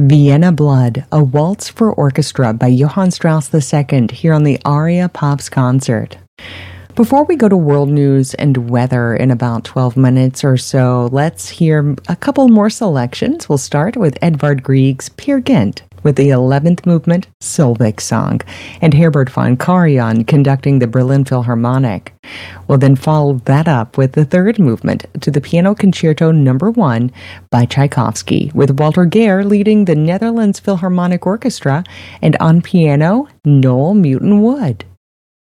Vienna Blood, a waltz for orchestra by Johann Strauss II here on the Aria Pops concert. Before we go to world news and weather in about 12 minutes or so, let's hear a couple more selections. We'll start with Edvard Grieg's Peer Gynt with the 11th movement Solveig Song, and Herbert von Karajan conducting the Berlin Philharmonic. We'll then follow that up with the 3rd movement to the Piano Concerto No. 1 by Tchaikovsky, with Walter Gehr leading the Netherlands Philharmonic Orchestra, and on piano, Noel Mutin Wood.